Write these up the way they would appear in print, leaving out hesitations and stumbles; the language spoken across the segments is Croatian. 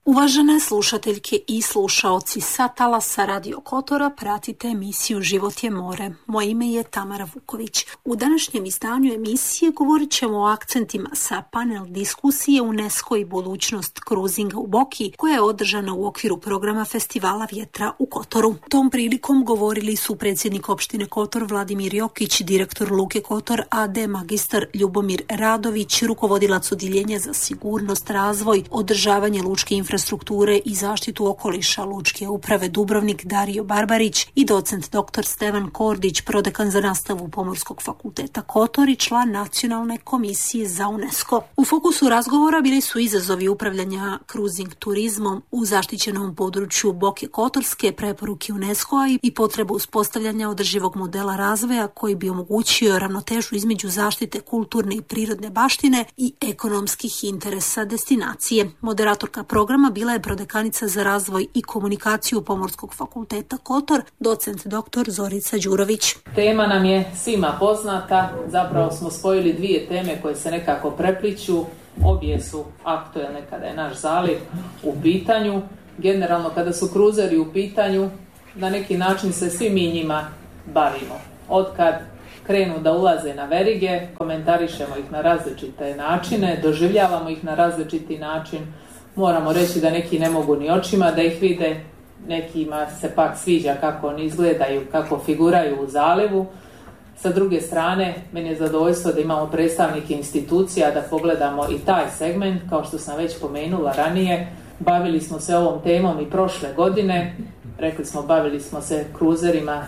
Uvažene slušateljke i slušaoci, sa talasa Radio Kotora pratite emisiju Život je more. Moje ime je Tamara Vuković. U današnjem izdanju emisije govorit ćemo o akcentima sa panel diskusije UNESCO i budućnost kruzinga u Boki, koja je održana u okviru programa Festivala vjetra u Kotoru. Tom prilikom govorili su predsjednik opštine Kotor Vladimir Jokić, direktor Luke Kotor AD magistar Ljubomir Radović, rukovodilac odjeljenja za sigurnost, razvoj, održavanje lučke infrastrukture i zaštitu okoliša Lučke uprave Dubrovnik Dario Barbarić i docent dr. Stevan Kordić, prodekan za nastavu Pomorskog fakulteta Kotor i član Nacionalne komisije za UNESCO. U fokusu razgovora bili su izazovi upravljanja kruzing turizmom u zaštićenom području Boke Kotorske, preporuke UNESCO-a i potreba uspostavljanja održivog modela razvoja koji bi omogućio ravnotežu između zaštite kulturne i prirodne baštine i ekonomskih interesa destinacije. Moderatorka programa bila je prodekanica za razvoj i komunikaciju Pomorskog fakulteta Kotor, docent dr. Zorica Đurović. Tema nam je svima poznata, zapravo smo spojili dvije teme koje se nekako prepliću, obje su aktuelne kada je naš zaliv u pitanju. Generalno kada su kruzeri u pitanju, na neki način se svi mi njima bavimo. Otkad krenu da ulaze na verige, komentarišemo ih na različite načine, doživljavamo ih na različiti način. Moramo reći da neki ne mogu ni očima da ih vide, nekima se pak sviđa kako oni izgledaju, kako figuraju u zalivu. Sa druge strane, meni je zadovoljstvo da imamo predstavnike institucija, da pogledamo i taj segment, kao što sam već pomenula ranije. Bavili smo se ovom temom i prošle godine, rekli smo bavili smo se kruzerima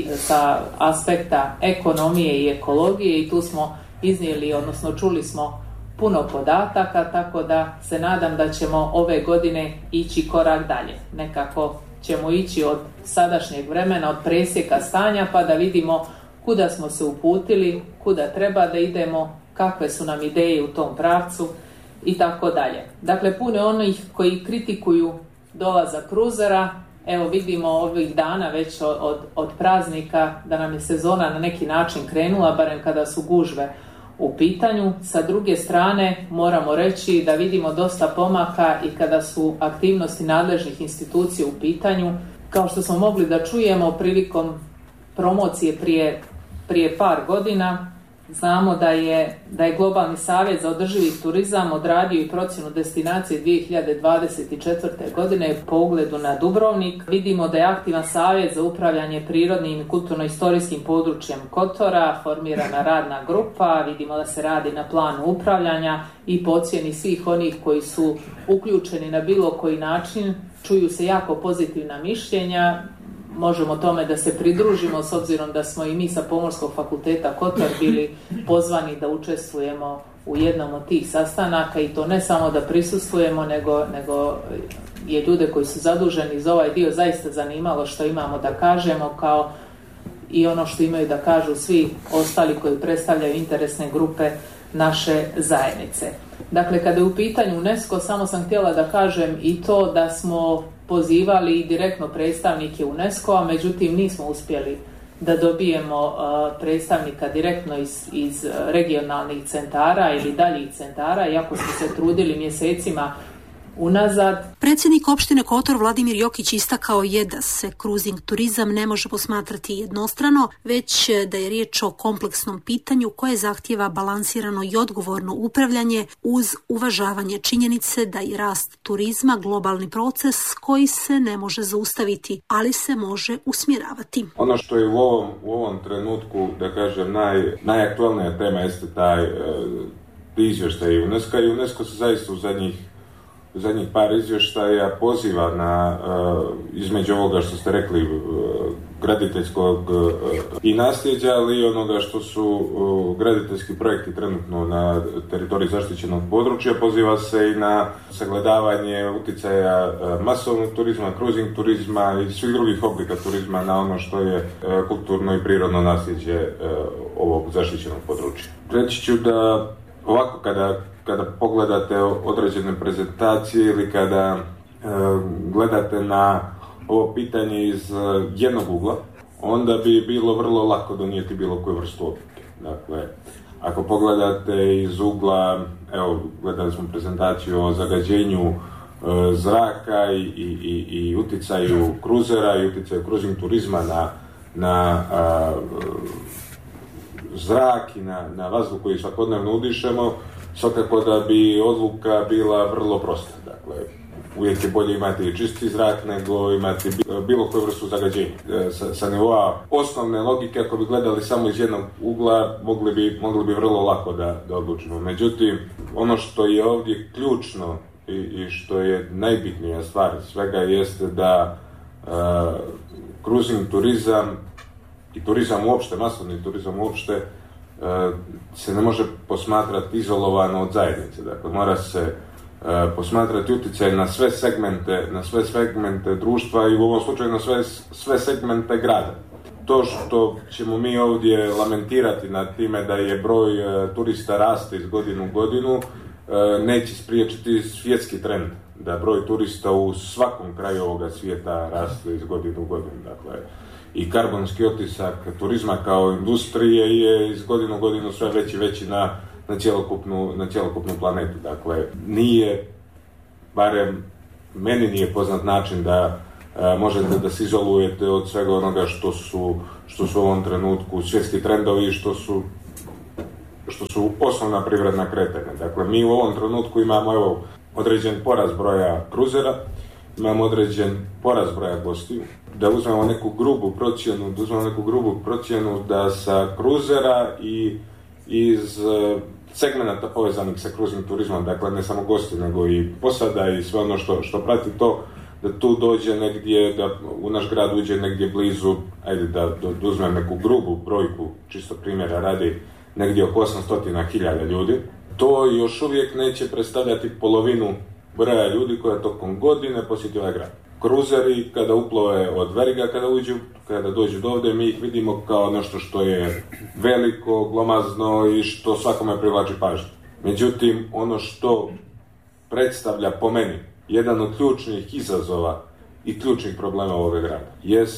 sa aspekta ekonomije i ekologije i tu smo iznijeli, odnosno čuli smo puno podataka, tako da se nadam da ćemo ove godine ići korak dalje. Nekako ćemo ići od sadašnjeg vremena, od presjeka stanja, pa da vidimo kuda smo se uputili, kuda treba da idemo, kakve su nam ideje u tom pravcu i tako dalje. Dakle, puno onih koji kritikuju dolazak kruzera, evo vidimo ovih dana već od praznika da nam je sezona na neki način krenula, barem kada su gužve u pitanju. Sa druge strane moramo reći da vidimo dosta pomaka i kada su aktivnosti nadležnih institucija u pitanju. Kao što smo mogli da čujemo prilikom promocije prije par godina, znamo da je Globalni savjet za održivi turizam odradio i procjenu destinacije 2024. godine po ugledu na Dubrovnik. Vidimo da je aktivan savjet za upravljanje prirodnim i kulturno-istorijskim područjem Kotora, formirana radna grupa, vidimo da se radi na planu upravljanja i po ocjeni svih onih koji su uključeni na bilo koji način. Čuju se jako pozitivna mišljenja. Možemo tome da se pridružimo s obzirom da smo i mi sa Pomorskog fakulteta Kotor bili pozvani da učestvujemo u jednom od tih sastanaka i to ne samo da prisustvujemo, nego je ljude koji su zaduženi za ovaj dio zaista zanimalo što imamo da kažemo, kao i ono što imaju da kažu svi ostali koji predstavljaju interesne grupe naše zajednice. Dakle, kada je u pitanju UNESCO, samo sam htjela da kažem i to da smo pozivali direktno predstavnike UNESCO-a, međutim nismo uspjeli da dobijemo predstavnika direktno iz regionalnih centara ili daljih centara, iako smo se trudili mjesecima unazad. Predsjednik opštine Kotor Vladimir Jokić istakao je da se kruzing turizam ne može posmatrati jednostrano, već da je riječ o kompleksnom pitanju koje zahtijeva balansirano i odgovorno upravljanje uz uvažavanje činjenice da je rast turizma globalni proces koji se ne može zaustaviti, ali se može usmjeravati. Ono što je u ovom trenutku, da kažem, najaktualnija tema jeste taj izvještaj UNESCO i UNESCO se zaista u zadnjih par izvještaja poziva na, između ovoga što ste rekli, graditeljskog i nasljeđa, ali i onoga što su graditeljski projekti trenutno na teritoriji zaštićenog područja, poziva se i na sagledavanje utjecaja masovnog turizma, kruzing turizma i svih drugih oblika turizma na ono što je kulturno i prirodno nasljeđe ovog zaštićenog područja. Reći ću da ovako kada pogledate određene prezentacije ili kada gledate na ovo pitanje iz jednog ugla, onda bi bilo vrlo lako donijeti bilo koju vrstu odluke. Dakle, ako pogledate iz ugla, evo, gledali smo prezentaciju o zagađenju zraka i utjecaju kruzera i utjecaju cruising turizma na zrak i na vazduh koji svakodnevno udišemo, svakako da bi odluka bila vrlo prosta. Dakle, uvijek je bolje imati čisti zrak nego imati bilo koju vrstu zagađenja. Sa nivoa osnovne logike, ako bi gledali samo iz jednog ugla, mogli bi vrlo lako da odlučimo. Međutim, ono što je ovdje ključno i što je najbitnija stvar svega jeste da cruising turizam i turizam uopšte, masovni turizam uopšte, se ne može posmatrati izolovano od zajednice. Dakle, mora se posmatrati utjecaj na sve segmente društva i u ovom slučaju na sve segmente grada. To što ćemo mi ovdje lamentirati nad time da je broj turista raste iz godine u godinu, neće spriječiti svjetski trend da broj turista u svakom kraju ovoga svijeta raste iz godine u godinu. Dakle, i karbonski otisak turizma kao industrije je iz godine u godinu sve veći na cjelokupnu planetu. Dakle, nije, barem meni nije poznat način da možete da se izolujete od svega onoga što su u ovom trenutku svjetski trendovi, što su osnovna privredna kretanja. Dakle, mi u ovom trenutku imamo određen porast broja kruzera, imamo određen porast broja gostiju. Da uzmemo neku grubu procjenu da sa kruzera i iz segmenata povezanih sa cruising turizmom, dakle ne samo gosti nego i posada i sve ono što prati to, da tu dođe negdje, da u naš grad uđe negdje blizu, ajde da uzmem neku grubu brojku, čisto primjera radi, negdje oko 800.000 ljudi. To još uvijek neće predstavljati polovinu broja ljudi koja tokom godine posjeti ovaj grad. Kruzeri kada uplove od Veriga, kada dođu do ovdje, mi ih vidimo kao nešto što je veliko, glomazno i što svakome privlači pažnju. Međutim, ono što predstavlja po meni jedan od ključnih izazova i ključnih problema ovoga grada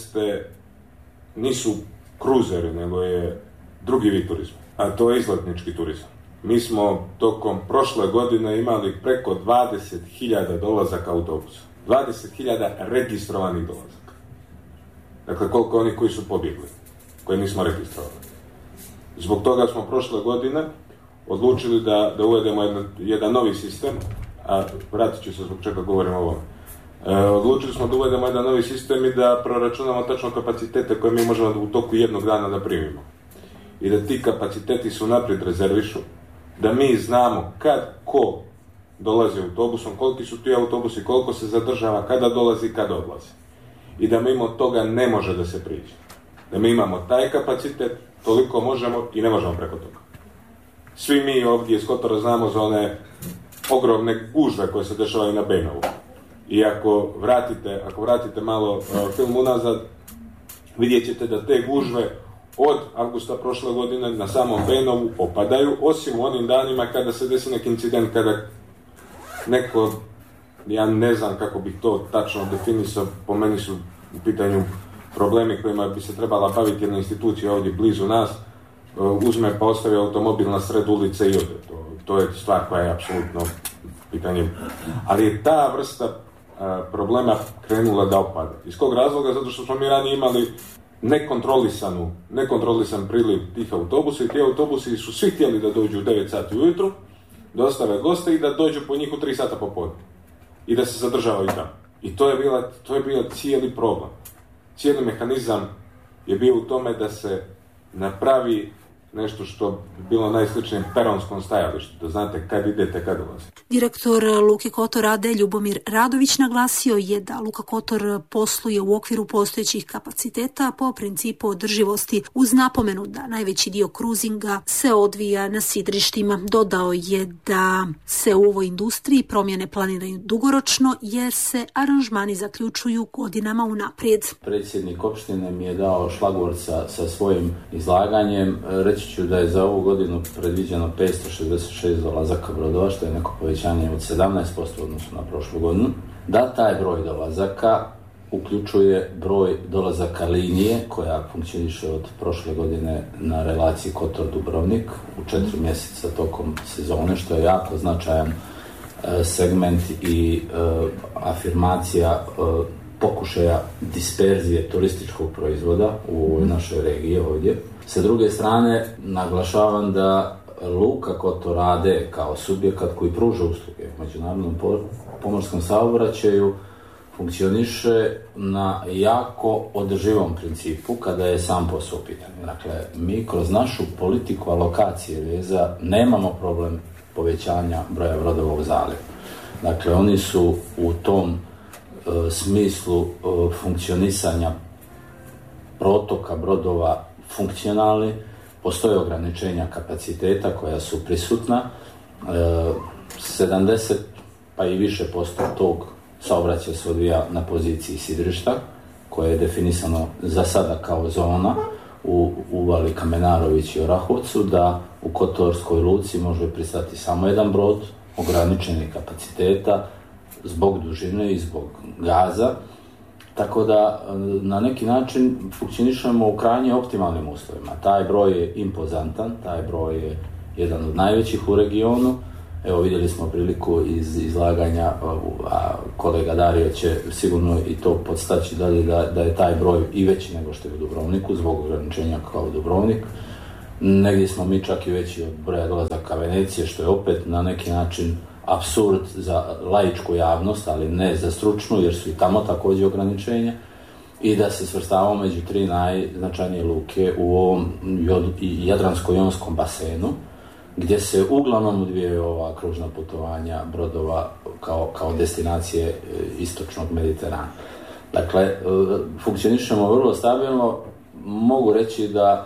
nisu kruzeri, nego je drugi vid turizma, a to je izletnički turizam. Mi smo tokom prošle godine imali preko 20.000 dolazaka autobusa. 20.000 registrovanih dolazaka. Dakle, koliko oni koji su pobjegli, koje nismo registrovali. Zbog toga smo prošle godine odlučili da uvedemo jedan novi sistem, a vratit ću se zbog čega govorim o ovome. Odlučili smo da uvedemo jedan novi sistem i da proračunamo tačno kapacitete koje mi možemo u toku jednog dana da primimo. I da ti kapaciteti su naprijed rezervišu, da mi znamo kad ko dolazi autobusom, koliki su ti autobusi, koliko se zadržava, kada dolazi i kada odlazi. I da mimo toga ne može da se priđe. Da mi imamo taj kapacitet, toliko možemo i ne možemo preko toga. Svi mi ovdje iz Kotora znamo za one ogromne gužve koje se dešavaju na Benovu. I ako vratite malo film unazad, vidjet ćete da te gužve od avgusta prošle godine na samom Benovu opadaju, osim u onim danima kada se desi neki incident, kada neko, ja ne znam kako bih to tačno definisao, po meni su u pitanju problemi kojima bi se trebala baviti jedna institucija ovdje blizu nas, uzme pa ostavi automobil na sred ulice i ode. To je stvar koja je apsolutno pitanje. Ali je ta vrsta problema krenula da opada. Iz kog razloga? Zato što smo mi ranije imali nekontrolisan priliv tih autobusa i ti autobusi su svi htjeli da dođu u 9 sati ujutro, da ostave goste i da dođu po njih u 3 sata popodne. I da se zadržavaju tamo. I to je bio cijeli problem. Cijeli mehanizam je bio u tome da se napravi nešto što bi bilo najsličnije peronskom stajalištu, da znate kad idete, kad dolazite. Direktor Luke Kotor A.D. Ljubomir Radović naglasio je da Luka Kotor posluje u okviru postojećih kapaciteta po principu održivosti, uz napomenu da najveći dio kruzinga se odvija na sidrištima. Dodao je da se u ovoj industriji promjene planiraju dugoročno jer se aranžmani zaključuju godinama unaprijed. Predsjednik opštine mi je dao šlagvort sa svojim izlaganjem. Reći ću da je za ovu godinu predviđeno 566 dolazaka brodova, što je neko povećanje od 17% u odnosu na prošlu godinu. Da taj broj dolazaka uključuje broj dolazaka linije koja funkcioniše od prošle godine na relaciji Kotor-Dubrovnik u 4 mjeseca tokom sezone, što je jako značajan segment i afirmacija pokušaja disperzije turističkog proizvoda u našoj regiji ovdje. Sa druge strane, naglašavam da Luka Kotor rade kao subjekat koji pruža usluge u međunarodnom pomorskom saobraćaju funkcioniše na jako održivom principu kada je sam posao pitanje. Dakle, mi kroz našu politiku alokacije veza nemamo problem povećanja broja brodova u zalivu. Dakle, oni su u tom smislu funkcionisanja protoka brodova funkcionalni, postoje ograničenja kapaciteta koja su prisutna, 70 pa i više posto tog saobraćaja se odvija na poziciji sidrišta, koje je definisano za sada kao zona u uvali Kamenarović i Orahovcu, da u Kotorskoj luci može pristati samo jedan brod, ograničenih kapaciteta, zbog dužine i zbog gaza, tako da na neki način funkcionišemo u krajnje optimalnim uslovima. Taj broj je impozantan, taj broj je jedan od najvećih u regionu. Evo, vidjeli smo priliku iz izlaganja, a kolega Dario će sigurno i to podstaći dalje, da je taj broj i veći nego što je u Dubrovniku, zbog ograničenja kao u Dubrovnik. Negdje smo mi čak i veći od broja dolazaka Venecije, što je opet na neki način apsurd za laičku javnost, ali ne za stručnu, jer su i tamo također ograničenja, i da se svrstavamo među 3 najznačajnije luke u ovom Jadransko-jonskom basenu, gdje se uglavnom odvijaju ova kružna putovanja brodova kao destinacije istočnog Mediterana. Dakle, funkcionišemo vrlo stabilno. Mogu reći da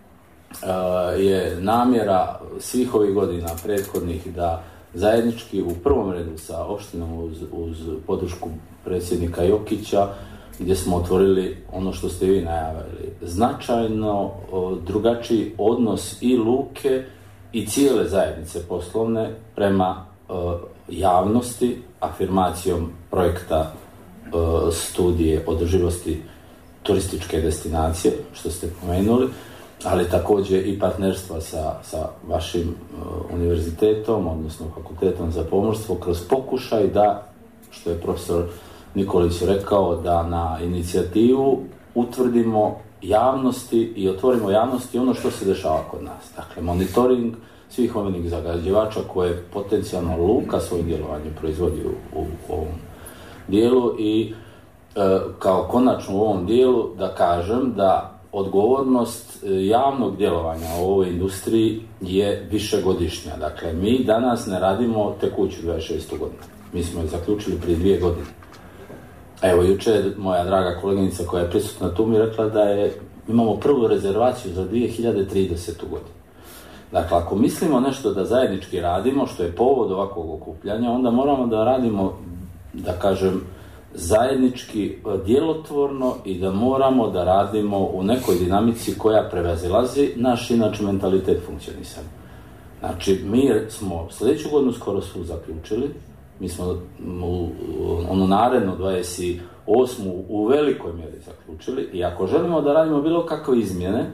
je namjera svih ovih godina prethodnih da zajednički u prvom redu sa opštinom uz podršku predsjednika Jokića, gdje smo otvorili ono što ste vi najavili, značajno drugačiji odnos i luke i cijele zajednice poslovne prema javnosti, afirmacijom projekta studije održivosti turističke destinacije, što ste pomenuli, ali također i partnerstva sa vašim univerzitetom, odnosno fakultetom za pomorstvo, kroz pokušaj da, što je profesor Nikolić rekao, da na inicijativu utvrdimo javnosti i otvorimo javnosti ono što se dešava kod nas. Dakle, monitoring svih omenih zagađivača koje potencijalno luka svojim djelovanjem proizvodi u ovom dijelu i kao konačno u ovom dijelu da kažem da odgovornost javnog djelovanja u ovoj industriji je višegodišnja. Dakle, mi danas ne radimo tekuću 26. godinu. Mi smo je zaključili prije 2 godine. Evo, jučer moja draga koleginica koja je prisutna tu mi rekla da imamo prvu rezervaciju za 2030. godinu. Dakle, ako mislimo nešto da zajednički radimo, što je povod ovakvog okupljanja, onda moramo da radimo, da kažem, zajednički djelotvorno i da moramo da radimo u nekoj dinamici koja prevazilazi naš inače mentalitet funkcionisanja. Znači, mi smo sljedeću godinu skoro su zaključili, mi smo onu narednu 28. u velikoj mjeri zaključili i ako želimo da radimo bilo kakve izmjene,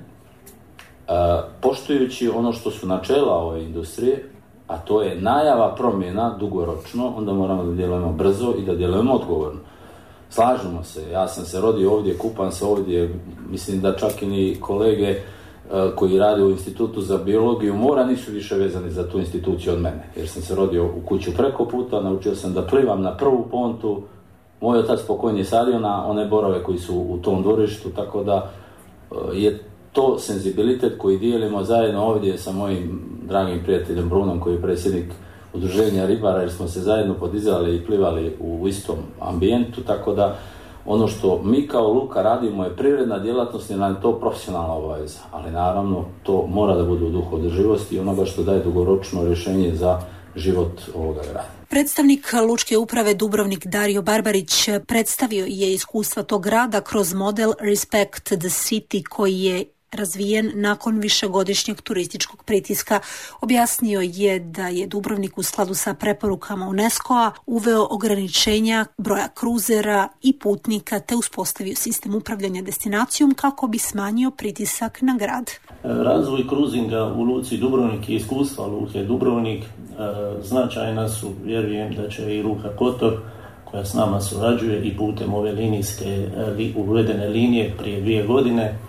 poštujući ono što su načela ove industrije, a to je najava promjena dugoročno, onda moramo da djelujemo brzo i da djelujemo odgovorno. Slažemo se, ja sam se rodio ovdje, kupam se ovdje, mislim da čak i ni kolege koji rade u Institutu za biologiju mora nisu više vezani za tu instituciju od mene, jer sam se rodio u kuću preko puta, naučio sam da plivam na prvu pontu, moj otac pokojni je sadio na one borove koji su u tom dvorištu, tako da je to senzibilitet koji dijelimo zajedno ovdje sa mojim dragim prijateljem Brunom, koji je predsjednik udruženja ribara, jer smo se zajedno podizali i plivali u istom ambijentu, tako da ono što mi kao luka radimo je privredna djelatnost i nam je to profesionalna obaveza, ali naravno to mora da bude u duhu održivosti i onoga što daje dugoročno rješenje za život ovoga grada. Predstavnik Lučke uprave Dubrovnik Dario Barbarić predstavio je iskustva tog grada kroz model Respect the City koji je razvijen nakon višegodišnjeg turističkog pritiska. Objasnio je da je Dubrovnik u skladu sa preporukama UNESCO-a uveo ograničenja broja kruzera i putnika te uspostavio sistem upravljanja destinacijom kako bi smanjio pritisak na grad. Razvoj kruzinga u luci Dubrovnik i iskustva luke Dubrovnik značajna su, vjerujem da će i Luka Kotor, koja s nama surađuje i putem ove linijske uvedene linije prije 2 godine,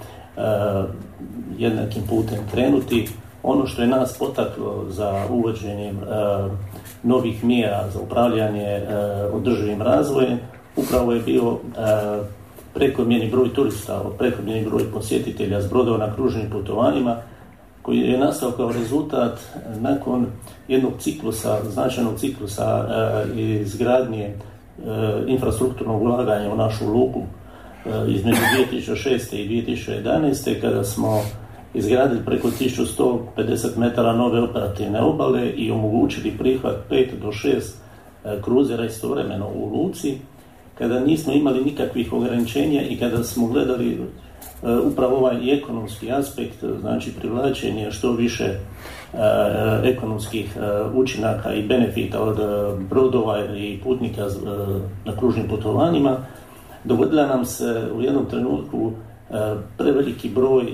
jednakim putem krenuti. Ono što je nas potaklo za uvođenjem novih mjera za upravljanje održivim razvojem upravo je bio prekomjerni broj turista, prekomjerni broj posjetitelja s brodova na kružnim putovanjima, koji je nastao kao rezultat nakon jednog ciklusa, značajnog ciklusa izgradnje infrastrukturnog ulaganja u našu luku između 2006. i 2011. kada smo izgradili preko 1150 metara nove operativne obale i omogućili prihvat 5 do 6 kruzera istovremeno u luci, kada nismo imali nikakvih ograničenja i kada smo gledali upravo ovaj ekonomski aspekt, znači privlačenje što više ekonomskih učinaka i benefita od brodova i putnika na kružnim putovanjima, dogodila nam se u jednom trenutku preveliki broj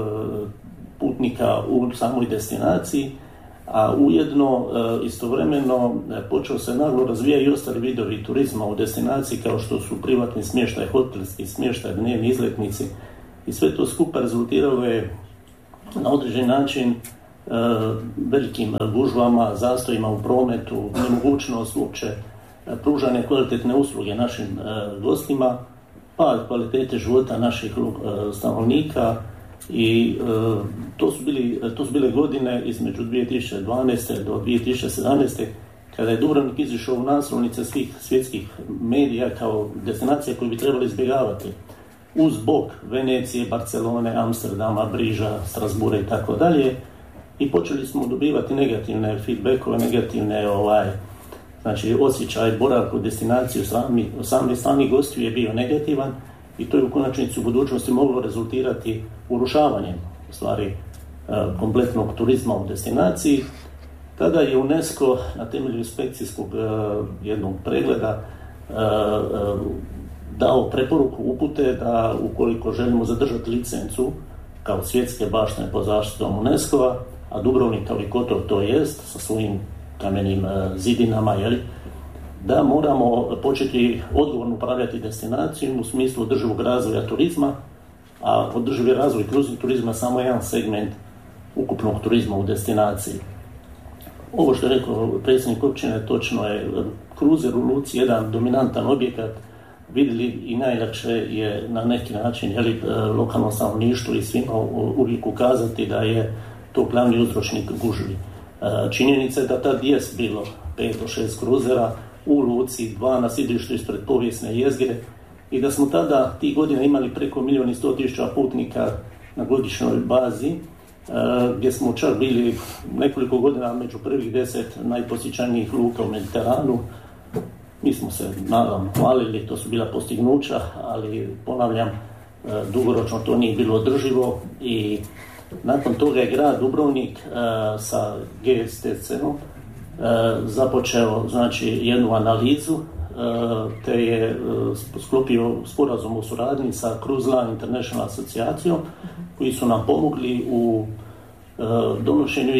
putnika u samoj destinaciji, a ujedno istovremeno počeo se naglo razvijati i ostali vidovi turizma u destinaciji kao što su privatni smještaj, hotelski smještaj, dnevni izletnici i sve to skupa rezultiralo je na određen način velikim gužvama, zastojima u prometu, nemogućnost uopće pružanja kvalitetne usluge našim gostima, pad kvalitete života naših stanovnika i to su bile godine između 2012. do 2017. kada je Dubrovnik izišao u naslovnice svih svjetskih medija kao destinacija koju bi trebali izbjegavati uz bok Venecije, Barcelone, Amsterdama, Briža, Strasbura i tako dalje. I počeli smo dobivati negativne feedbackove, negativne znači osjećaj boravka u destinaciji sami strani gostiju je bio negativan i to je u konačnici u budućnosti moglo rezultirati urušavanjem u stvari kompletnog turizma u destinaciji. Tada je UNESCO na temelju inspekcijskog jednog pregleda dao preporuku, upute da ukoliko želimo zadržati licencu kao svjetske baštine pod zaštitom UNESCO-a, a Dubrovnik kao i Kotor to jest sa svojim kamenim zidinama, da moramo početi odgovorno upravljati destinacijom u smislu održivog razvoja turizma, a održivi razvoj turizma samo je jedan segment ukupnog turizma u destinaciji. Ovo što je rekao predsjednik općine, točno je, kruzer u luci jedan dominantan objekat, vidjeli i najlakše je na neki način lokalno stanovništvo i svima uvijek ukazati da je to glavni uzročnik gužvi. Činjenica je da tad jest bilo 5 do 6 kruzera u luci, 2 na sidrištu ispred povijesne jezgre i da smo tada tih godina imali preko 1.100.000 putnika na godišnjoj bazi, gdje smo čak bili nekoliko godina među prvih 10 najposjećanijih luka u Mediteranu. Mi smo se naravno hvalili, to su bila postignuća, ali ponavljam, dugoročno to nije bilo održivo i nakon toga je grad Dubrovnik sa GSTC-om započeo jednu analizu te je sklopio sporazum o suradnji sa Cruise Line International asocijacijom koji su nam pomogli u donošenju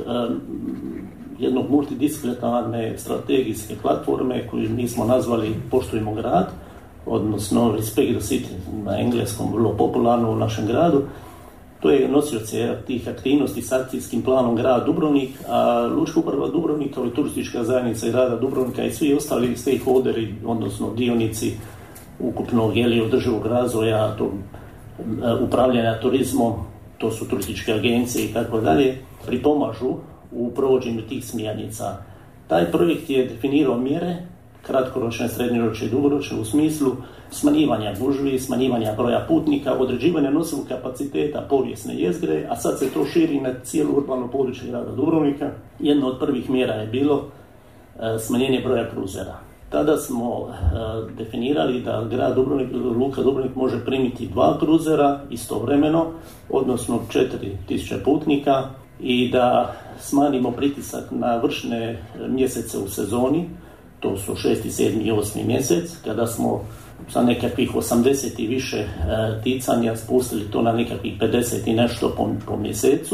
jednog multidisciplinarne strategijske platforme koju mi smo nazvali Poštujmo grad, odnosno Respect the City na engleskom, vrlo popularno u našem gradu. To je nosioce tih aktivnosti s akcijskim planom grad Dubrovnik, a Lučka uprava Dubrovnik kao i turistička zajednica i grada Dubrovnika i svi ostali stakeholderi, odnosno dionici ukupnog održivog razvoja, upravljanja turizmom, to su turističke agencije i tako dalje, pripomažu u provođenju tih smjernica. Taj projekt je definirao mjere, kratkoročne, srednjoročne i dugoročne u smislu smanjivanja gužvi, smanjivanja broja putnika, određivanja nosivog kapaciteta povijesne jezgre, a sad se to širi na cijelo urbano područje grada Dubrovnika. Jedna od prvih mjera je bilo smanjenje broja kruzera. Tada smo definirali da grad Dubrovnik, Luka Dubrovnik može primiti 2 kruzera istovremeno, odnosno 4.000 putnika i da smanjimo pritisak na vršne mjesece u sezoni, to su 6., 7. i 8. mjesec, kada smo sa nekakvih 80 i više ticanja spustili to na nekakvih 50 i nešto po mjesecu,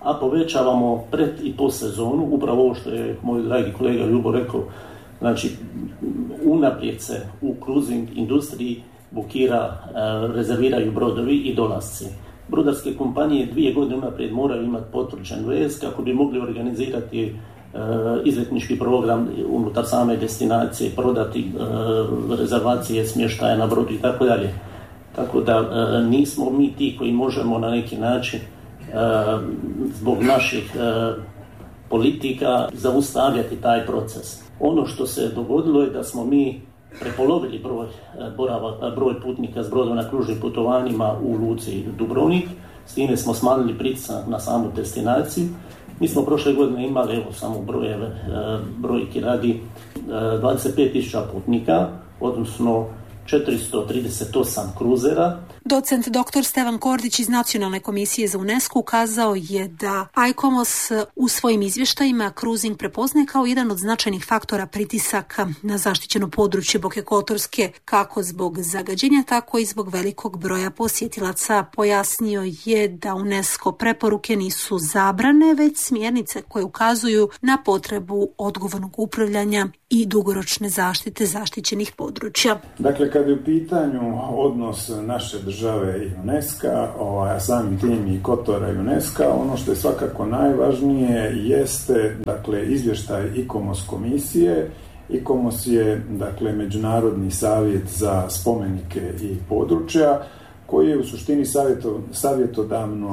a povećavamo pred i post sezonu, upravo ovo što je moj dragi kolega Ljubo rekao, znači unaprijed se u cruising industriji bukira, rezerviraju brodovi i dolasci. Brodarske kompanije 2 godine unaprijed moraju imati potvrđen vez kako bi mogli organizirati izletnički program unutar same destinacije, prodati rezervacije smještaja na brodu i tako dalje. Tako da nismo mi ti koji možemo na neki način zbog naših politika zaustavljati taj proces. Ono što se dogodilo je da smo mi prepolovili broj putnika s brodom na kružnim putovanjima u luci Dubrovnik. S time smo smanjili pritisak na samu destinaciju. Mi smo prošle godine imali, evo samo brojki radi, 25.000 putnika, odnosno 438 kruzera. Docent dr. Stevan Kordić iz Nacionalne komisije za UNESCO ukazao je da ICOMOS u svojim izvještajima cruising prepoznaje kao jedan od značajnih faktora pritisaka na zaštićeno područje Boke Kotorske, kako zbog zagađenja, tako i zbog velikog broja posjetilaca. Pojasnio je da UNESCO preporuke nisu zabrane, već smjernice koje ukazuju na potrebu odgovornog upravljanja i dugoročne zaštite zaštićenih područja. Dakle, kad je u pitanju odnos naše države i UNESCO, a samim tim i Kotora i UNESCO, ono što je svakako najvažnije jeste, dakle, izvještaj ICOMOS komisije. ICOMOS je, dakle, Međunarodni savjet za spomenike i područja, koji je u suštini savjetodavno